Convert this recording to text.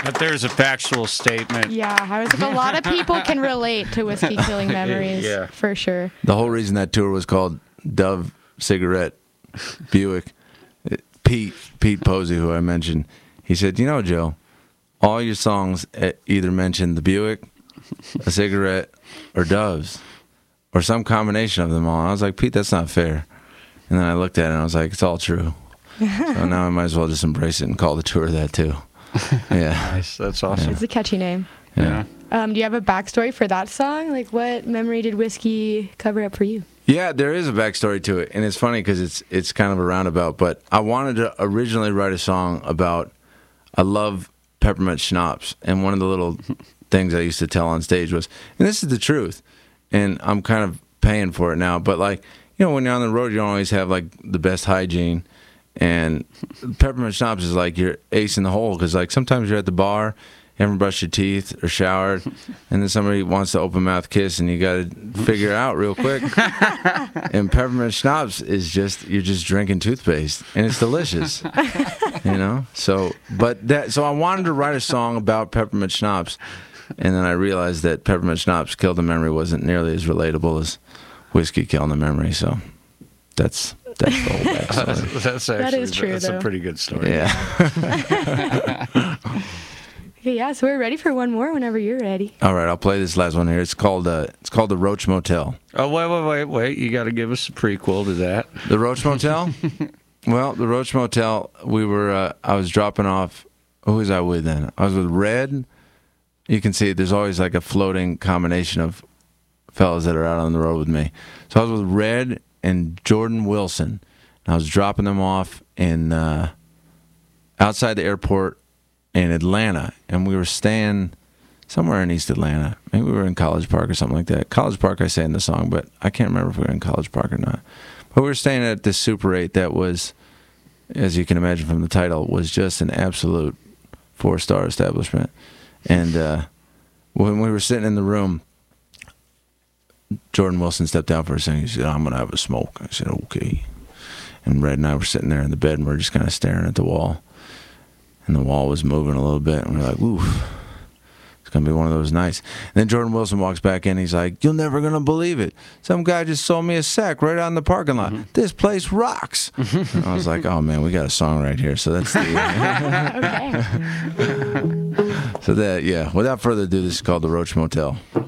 But there's a factual statement. Yeah, I was like, a lot of people can relate to Whiskey Killing Memories, Yeah. for sure. The whole reason that tour was called Dove Cigarette Buick, Pete Posey, who I mentioned, he said, you know, Joe, all your songs either mention the Buick, a cigarette, or Doves, or some combination of them all. And I was like, Pete, that's not fair. And then I looked at it and I was like, it's all true. So now I might as well just embrace it and call the tour that too. Yeah. Nice. That's awesome. It's a catchy name. Yeah. Do you have a backstory for that song? Like, what memory did Whiskey cover up for you? Yeah, there is a backstory to it, and it's funny because it's kind of a roundabout. But I wanted to originally write a song about, I love peppermint schnapps, and one of the little things I used to tell on stage was, and this is the truth, and I'm kind of paying for it now, but like, you know, when you're on the road, you don't always have like the best hygiene, and peppermint schnapps is like your ace in the hole, because like sometimes you're at the bar, you haven't brushed your teeth or showered, and then somebody wants to open mouth kiss, and you got to figure it out real quick. And peppermint schnapps is just, you're just drinking toothpaste, and it's delicious, you know. So I wanted to write a song about peppermint schnapps, and then I realized that peppermint schnapps killed the memory wasn't nearly as relatable as whiskey killing the memory. So that's the whole backstory. That's actually, That is true, that's though. a pretty good story. Yeah. Okay, yeah, so we're ready for one more whenever you're ready. All right, I'll play this last one here. It's called the Roach Motel. Oh, wait. You got to give us a prequel to that. The Roach Motel? Well, the Roach Motel, I was dropping off, who was I with then? I was with Red. You can see there's always like a floating combination of fellas that are out on the road with me. So I was with Red and Jordan Wilson. And I was dropping them off in outside the airport in Atlanta, and we were staying somewhere in East Atlanta. Maybe we were in College Park or something like that. College Park, I say in the song, but I can't remember if we were in College Park or not. But we were staying at this Super 8 that was, as you can imagine from the title, was just an absolute 4-star establishment. And when we were sitting in the room, Jordan Wilson stepped down for a second. He said, I'm going to have a smoke. I said, okay. And Red and I were sitting there in the bed, and we were just kind of staring at the wall. And the wall was moving a little bit, and we were like, ooh, it's going to be one of those nights. And then Jordan Wilson walks back in, he's like, you're never going to believe it. Some guy just sold me a sack right out in the parking lot. This place rocks. And I was like, oh, man, we got a song right here. So that's the... Okay. So that, yeah, without further ado, this is called The Roach Motel.